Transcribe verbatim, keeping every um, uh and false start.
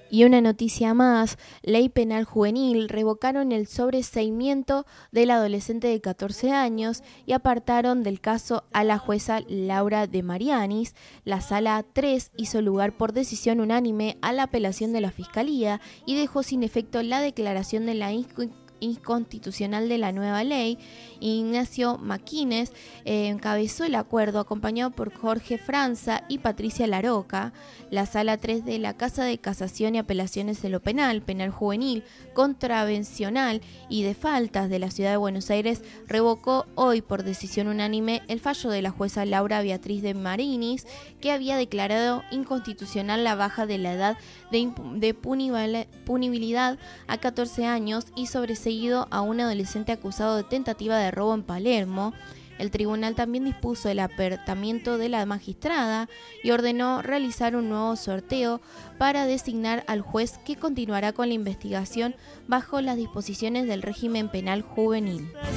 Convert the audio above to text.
Y una noticia más, Ley Penal Juvenil, revocaron el sobreseimiento del adolescente de catorce años y apartaron del caso a la jueza Laura de Marianis. La Sala tres hizo lugar por decisión unánime a la apelación de la Fiscalía y dejó sin efecto la declaración de la inconstitucional de la nueva ley. Ignacio Maquines eh, encabezó el acuerdo acompañado por Jorge Franza y Patricia Laroca. La Sala tres de la Casa de Casación y Apelaciones de lo Penal, Penal Juvenil, Contravencional y de Faltas de la Ciudad de Buenos Aires revocó hoy por decisión unánime el fallo de la jueza Laura Beatriz de Marinis, que había declarado inconstitucional la baja de la edad de, imp- de punibilidad a catorce años y sobreseído a un adolescente acusado de tentativa de robo en Palermo. El tribunal también dispuso el apertamiento de la magistrada y ordenó realizar un nuevo sorteo para designar al juez que continuará con la investigación bajo las disposiciones del régimen penal juvenil.